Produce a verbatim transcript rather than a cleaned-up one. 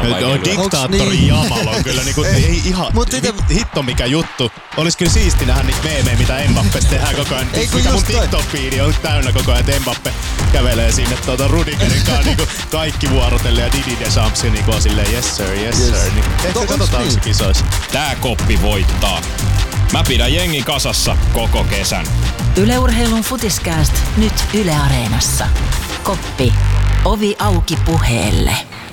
No, diktaattori Jamal on kyllä niinku, ei ihan hit, hitto mikä juttu. Olis kyllä siisti nähdä niitä meemejä, mitä Mbappesta tehdään koko ajan. Ei, mikä mun TikTok-fiidi on täynnä koko ajan, että Mbappe kävelee sinne tuota Rudigerin kanssa niinku kaikki vuorotelle ja Didi Deschamps niinku on silleen yes sir, yes, yes. sir. Niin, ehkä to, katsotaan se kisoissa. Tää koppi voittaa. Mä pidän jengin kasassa koko kesän. Yle Urheilun Futiskääst nyt Yle Areenassa. Koppi. Ovi auki puheelle.